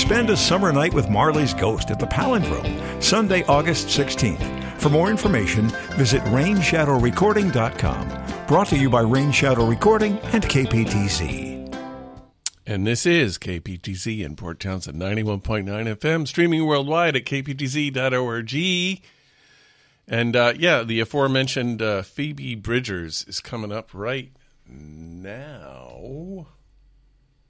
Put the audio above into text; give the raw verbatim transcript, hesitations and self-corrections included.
spend a summer night with Marley's Ghost at the Palindrome, Sunday, August sixteenth. For more information, visit rain shadow recording dot com. Brought to you by Rain Shadow Recording and K P T C. And this is K P T C in Port Townsend, ninety-one point nine F M, streaming worldwide at k p t c dot org. And, uh, yeah, the aforementioned uh, Phoebe Bridgers is coming up right now.